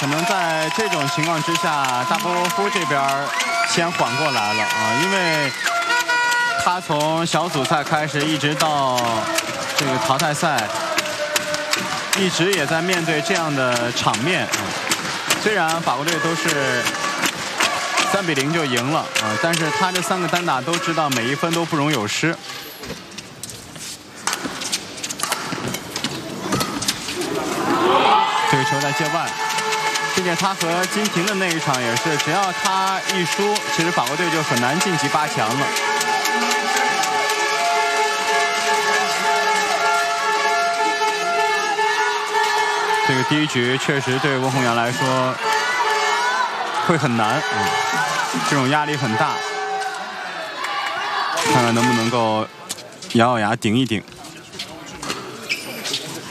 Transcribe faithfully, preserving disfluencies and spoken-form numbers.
可能在这种情况之下，大波夫这边先缓过来了啊，因为他从小组赛开始一直到这个淘汰赛，一直也在面对这样的场面啊。虽然法国队都是三比零就赢了啊，但是他这三个单打都知道每一分都不容有失。这个球在界外，并且他和金廷的那一场也是，只要他一输，其实法国队就很难晋级八强了。这个第一局确实对温宏洋来说会很难，嗯，这种压力很大，看看能不能够咬咬牙顶一顶。